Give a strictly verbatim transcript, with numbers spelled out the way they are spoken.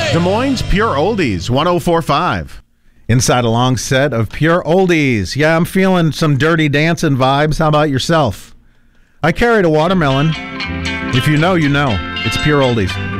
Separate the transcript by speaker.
Speaker 1: Des Moines Pure Oldies, one oh four point five.
Speaker 2: Inside a long set of Pure Oldies. Yeah, I'm feeling some Dirty Dancing vibes. How about yourself? I carried a watermelon. If you know, you know. It's Pure Oldies.